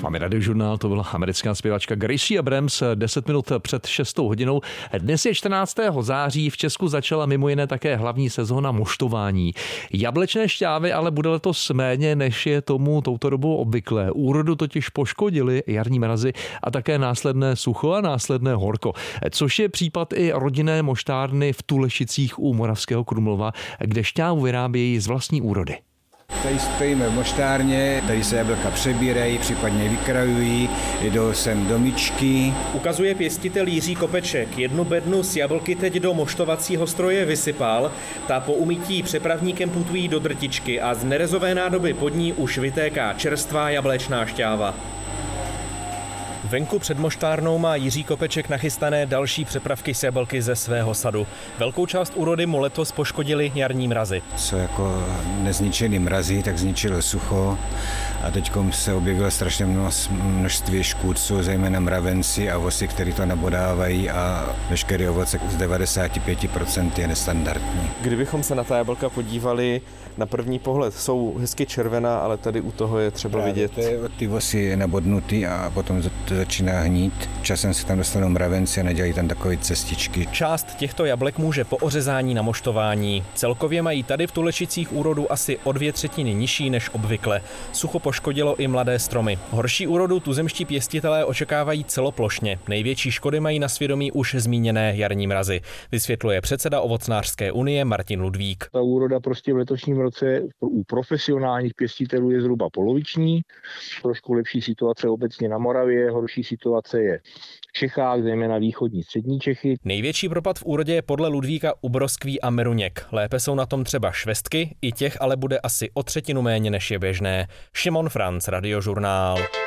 S vámi Radiožurnál, to byla americká zpěvačka Gracie Abrams, 10 minut před 6 hodinou. Dnes je 14. září, v Česku začala mimo jiné také hlavní sezóna moštování. Jablečné šťávy ale bude letos méně, než je tomu touto dobou obvyklé. Úrodu totiž poškodily jarní mrazy a také následné sucho a následné horko. Což je případ i rodinné moštárny v Tulešicích u Moravského Krumlova, kde šťávu vyrábějí z vlastní úrody. Tady stojíme v moštárně, tady se jablka přebírají, případně vykrajují, jdou sem do myčky. Ukazuje pěstitel Jiří Kopeček. Jednu bednu z jablky teď do moštovacího stroje vysypal. Ta po umytí přepravníkem putují do drtičky a z nerezové nádoby pod ní už vytéká čerstvá jablečná šťáva. Venku před moštárnou má Jiří Kopeček nachystané další přepravky z jablky ze svého sadu. Velkou část úrody mu letos poškodili jarní mrazy. Co jako nezničený mrazy, tak zničilo sucho a teď se objevilo strašně množství škůdců, zejména mravenci a vosy, který to nabodávají a veškerý ovoce z 95% je nestandardní. Kdybychom se na ta jablka podívali, na první pohled jsou hezky červená, ale tady u toho je třeba vidět. Ty vosy je nabodnutý a potom to začíná hnít. Časem se tam dostanou mravenci a nedělají tam takové cestičky. Část těchto jablek může po ořezání na moštování. Celkově mají tady v Tulešicích úrodu asi o 2/3 nižší než obvykle. Sucho poškodilo i mladé stromy. Horší úrodu tuzemští pěstitelé očekávají celoplošně. Největší škody mají na svědomí už zmíněné jarní mrazy. Vysvětluje předseda Ovocnářské unie Martin Ludvík. Ta úroda prostě v letošním roce u profesionálních pěstitelů je zhruba poloviční. Trošku lepší situace obecně na Moravě, horší situace je v Čechách, zejména východní střední Čechy. Největší propad v úrodě je podle Ludvíka u broskví a meruněk. Lépe jsou na tom třeba švestky, i těch ale bude asi o 1/3 méně než je běžné. Šimon Franc, Radiožurnál.